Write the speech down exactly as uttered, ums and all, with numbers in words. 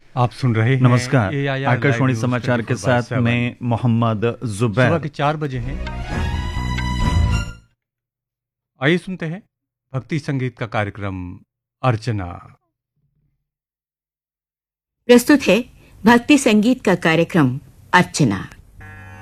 आप सुन रहे हैं नमस्कार, ए आई आर आकाशवाणी लाइव समाचार के न्यूज़ चौबीस साथ बाय मैं मोहम्मद जुबैर। सुबह के चार बजे हैं। आइए सुनते हैं भक्ति संगीत का कार्यक्रम अर्चना। प्रस्तुत है भक्ति संगीत का कार्यक्रम अर्चना।